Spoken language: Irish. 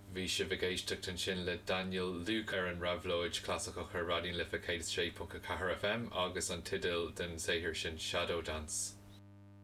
bhí si bhgéisteach an sin le Daniel Luke ar an Ravloid clasachach ar radio'n lifa 106.4 FM agus an tidal den séhir sin Shadow Dance.